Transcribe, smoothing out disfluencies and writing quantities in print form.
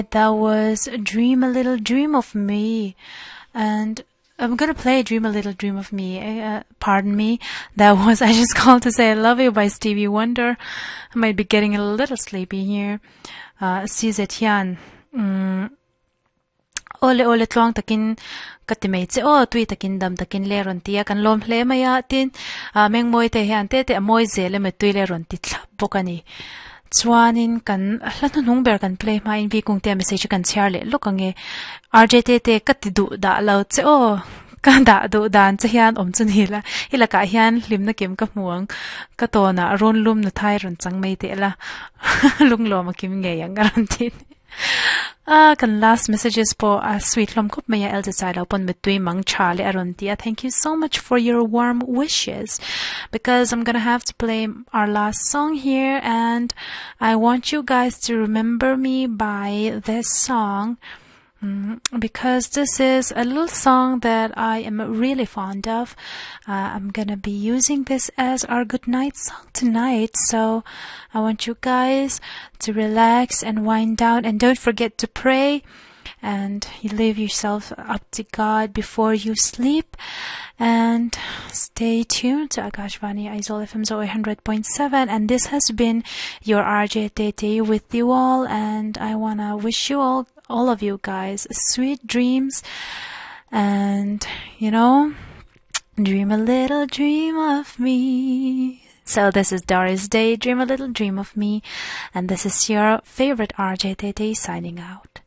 That was Dream a Little Dream of Me. And I'm gonna play Dream a Little Dream of Me. Pardon me. That was I Just Called to Say I Love You by Stevie Wonder. I might be getting a little sleepy here. CZyan. Ole ole tlong takin katimei che o tui takin dam takin le ron tia kan lom hle maya tin meng moi te hian te moi zele me tui le ron ti thlap bokani chuanin kan hlanu nung ber kan play ma in vi kung te message kan share le lokange RJT te katidu da lo che o ka da du dan che hian om chun hila hila ka hian limna kem ka muang ka to na ron lum na thai ron changmei te la lunglom akim nge yang garantin kan last messages po sweet lom kup maya el desai lo pon metui mang chale arontia. Thank you so much for your warm wishes, because I'm gonna have to play our last song here, and I want you guys to remember me by this song. Because this is a little song that I am really fond of. I'm gonna be using this as our good night song tonight, so I want you guys to relax and wind down, and don't forget to pray and you leave yourself up to God before you sleep, and stay tuned to Akashvani Aizawl FM 100.7. And this has been your RJ Tete with you all, and I wanna wish you all of you guys sweet dreams, and dream a little dream of me. So this is Doris Day, Dream a Little Dream of Me, and this is your favorite RJ Tete signing out.